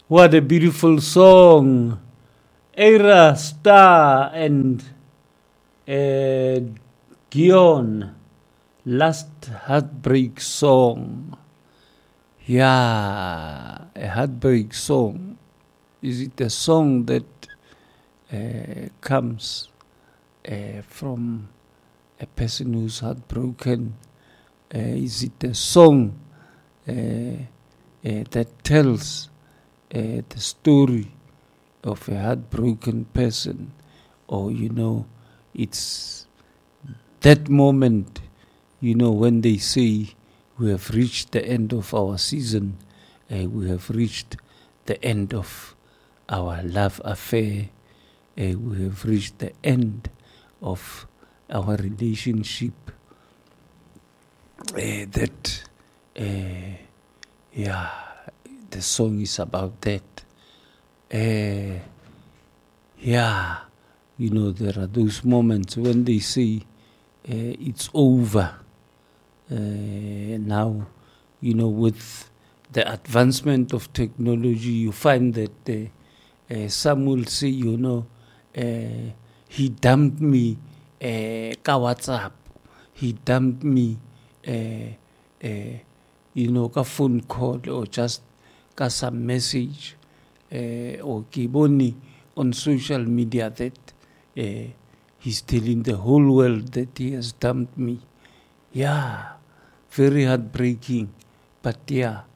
What a beautiful song. Era Star and Gion. Last heartbreak song. Yeah, a heartbreak song. Is it a song that comes from a person who's heartbroken? Is it a song that tells the story of a heartbroken person? Or, it's that moment, when they say we have reached the end of our season, we have reached the end of our love affair, we have reached the end of our relationship. The song is about that. There are those moments when they say it's over. Now, with the advancement of technology, you find that some will say, he dumped me ka WhatsApp. He dumped me, ka phone call or just ka some message or kiboni on social media that he's telling the whole world that he has dumped me. Yeah, very heartbreaking. But yeah,